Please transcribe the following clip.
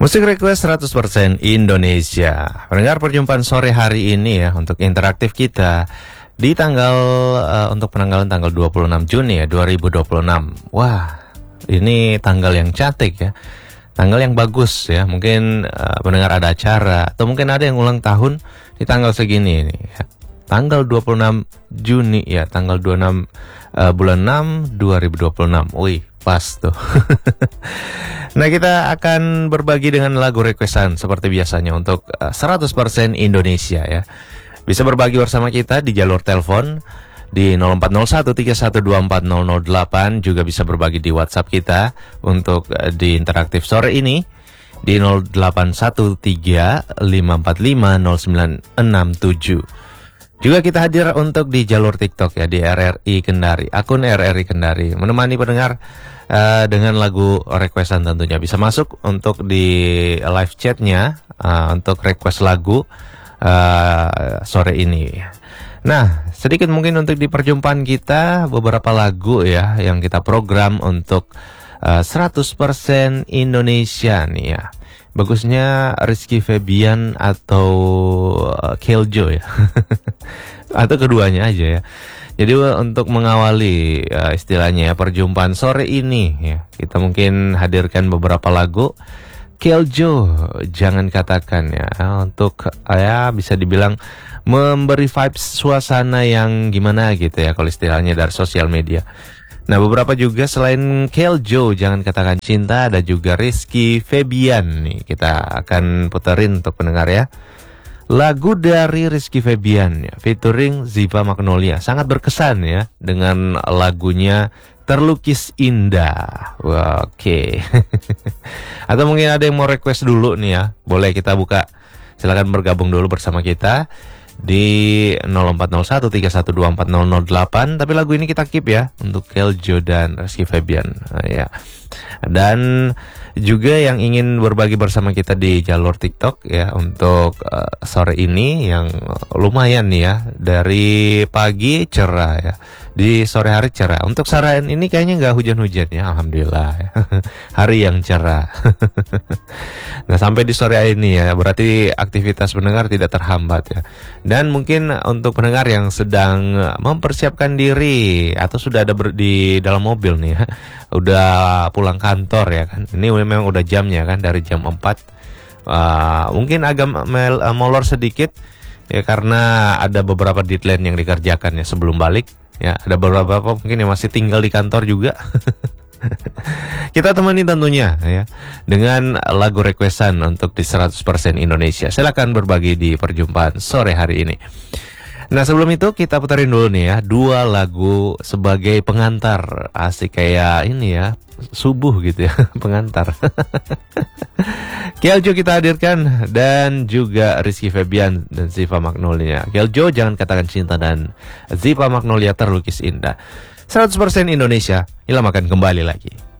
Musik request 100% Indonesia. Pendengar, perjumpaan sore hari ini ya untuk interaktif kita di untuk penanggalan tanggal 26 Juni ya 2026. Wah, ini tanggal yang cantik ya. Tanggal yang bagus ya. Mungkin pendengar ada acara atau mungkin ada yang ulang tahun di tanggal segini ini ya. Tanggal 26 Juni ya, tanggal 26 bulan 6 2026. Wih, pas tuh. Nah, kita akan berbagi dengan lagu requestan seperti biasanya untuk 100% Indonesia ya. Bisa berbagi bersama kita di jalur telepon di 040131240008, juga bisa berbagi di WhatsApp kita untuk di interaktif sore ini di 0813-545-0967. Juga kita hadir untuk di jalur TikTok ya, di RRI Kendari, akun RRI Kendari, menemani pendengar dengan lagu requestan tentunya. Bisa masuk untuk di live chatnya untuk request lagu sore ini. Nah, sedikit mungkin untuk di perjumpaan kita beberapa lagu ya yang kita program untuk 100% Indonesia nih ya. Bagusnya Rizky Febian atau Keljo ya. Atau keduanya aja ya. Jadi untuk mengawali istilahnya ya perjumpaan sore ini ya, kita mungkin hadirkan beberapa lagu Keljo, jangan katakan ya, untuk ya bisa dibilang memberi vibes suasana yang gimana gitu ya kalau istilahnya dari sosial media. Nah, beberapa juga selain Keljo, jangan katakan cinta, ada juga Rizky Febian nih, kita akan puterin untuk pendengar ya. Lagu dari Rizky Febian ya, featuring Ziva Magnolia, sangat berkesan ya dengan lagunya Terlukis Indah. Wah, oke. Atau mungkin ada yang mau request dulu nih ya, boleh kita buka, silakan bergabung dulu bersama kita di 040131240008. Tapi lagu ini kita keep ya untuk Keljo dan Rizky Febian ya. Dan juga yang ingin berbagi bersama kita di jalur TikTok ya untuk sore ini yang lumayan nih ya, dari pagi cerah ya, di sore hari cerah. Untuk saran ini kayaknya nggak hujan-hujan ya, alhamdulillah ya. Hari yang cerah. Nah, sampai di sore hari ini ya, berarti aktivitas pendengar tidak terhambat ya. Dan mungkin untuk pendengar yang sedang mempersiapkan diri atau sudah ada di dalam mobil nih ya, udah pulang kantor ya kan, ini memang udah jamnya kan, dari jam 4. Mungkin agak molor sedikit ya, karena ada beberapa deadline yang dikerjakan ya sebelum balik ya. Ada beberapa mungkin yang masih tinggal di kantor juga. Kita temani tentunya ya dengan lagu requestan untuk di 100% Indonesia. Silakan berbagi di perjumpaan sore hari ini. Nah, sebelum itu kita putarin dulu nih ya, dua lagu sebagai pengantar. Asik kayak ini ya, subuh gitu ya, pengantar. Keljo kita hadirkan, dan juga Rizky Febian dan Ziva Magnolia. Keljo, jangan katakan cinta, dan Ziva Magnolia, Terlukis Indah. 100% Indonesia, Ilham akan kembali lagi.